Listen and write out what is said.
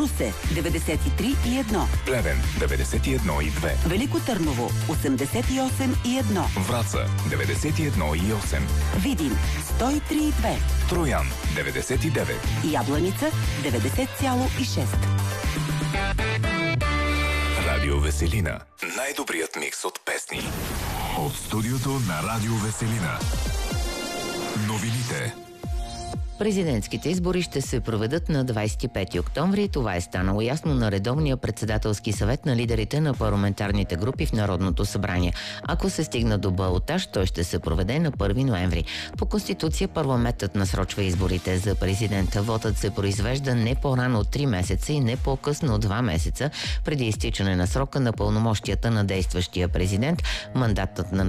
Русе 93,1. Плевен 91,2. Велико Търново 88,1. Враца 91,8. Видин 103,2. Троян 99. Ябланица 90,6. Радио Веселина. Най-добрият микс от песни. От студиото на Радио Веселина. Новините. Президентските избори ще се проведат на 25 октомври. Това е станало ясно на редовния председателски съвет на лидерите на парламентарните групи в Народното събрание. Ако се стигна до балотаж, той ще се проведе на 1 ноември. По Конституция парламентът насрочва изборите за президента. Вотът се произвежда не по-рано от 3 месеца и не по-късно от 2 месеца преди изтичане на срока на пълномощията на действащия президент. Мандатът на